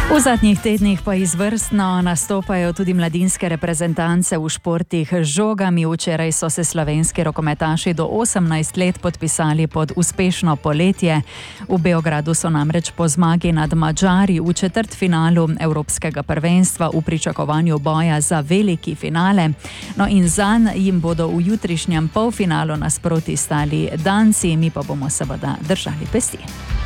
V zadnjih tednih pa izvrstno nastopajo tudi mladinske reprezentance v športih z žogami. Včeraj so se slovenski rokometaši do 18 let podpisali pod uspešno poletje. V Beogradu so namreč po zmagi nad Madžari v četrtfinalu Evropskega prvenstva v pričakovanju boja za veliki finale. No in zanj jim bodo v jutrišnjem polfinalu nasproti stali Danci, mi pa bomo seveda držali pesti.